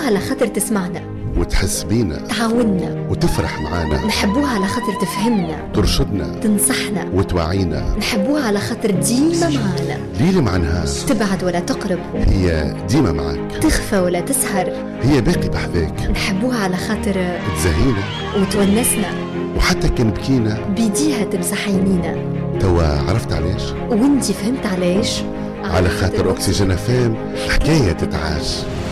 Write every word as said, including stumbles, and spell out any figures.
نحبوها على خاطر تسمعنا وتحس بينا، تعاوننا وتفرح معانا. نحبوها على خاطر تفهمنا، ترشدنا، تنصحنا وتوعينا. نحبوها على خاطر ديما معانا. ليلة معناها تبعد ولا تقرب، هي ديما معاك. تخفى ولا تسهر، هي باقي بحذاك. نحبوها على خاطر تزهينا وتونسنا، وحتى كان بكينا بيديها تمسح عينينا. توا عرفت علاش؟ وانتي فهمت علاش؟ على خاطر أكسجين فام حكاية تتعاش.